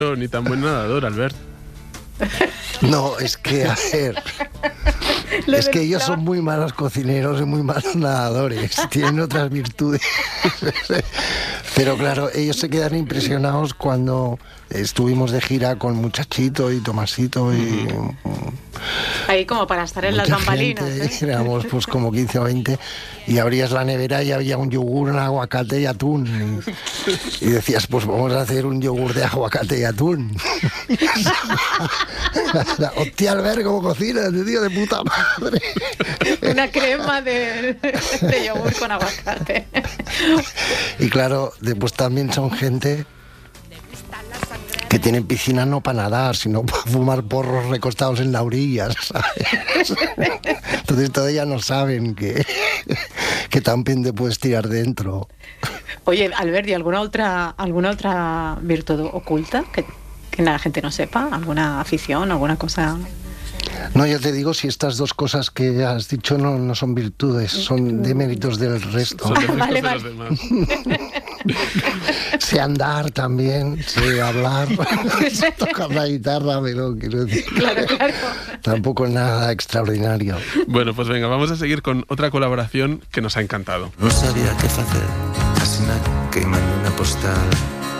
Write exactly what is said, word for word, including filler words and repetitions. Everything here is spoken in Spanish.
ni tan buen nadador, Albert. No, es que, a ver, es que ellos son muy malos cocineros y muy malos nadadores, tienen otras virtudes. Pero claro, ellos se quedan impresionados cuando estuvimos de gira con Muchachito y Tomasito y... Ahí como para estar en las bambalinas, gente, ¿eh? Éramos pues como quince o veinte y abrías la nevera y había un yogur, un aguacate y atún. Y, y decías, pues vamos a hacer un yogur de aguacate y atún. Hostia, Albert, ¿cómo cocinas, tío, de puta madre? Una crema de, de yogur con aguacate. Y claro, después también son gente que tienen piscina no para nadar, sino para fumar porros recostados en la orilla, ¿sabes? Entonces todavía no saben que, que también te puedes tirar dentro. Oye, Albert, ¿y alguna otra, alguna otra virtud oculta que, que la gente no sepa? ¿Alguna afición, alguna cosa? No, ya te digo, si estas dos cosas que has dicho no, no son virtudes, son deméritos del resto. Son defectos Vale, de vale. los demás. Sé andar también, sé hablar, sé tocar la guitarra, pero quiero decir, Claro, claro. tampoco nada extraordinario. Bueno, pues venga, vamos a seguir con otra colaboración que nos ha encantado. No sabía qué hacer, casi me queima en una postal.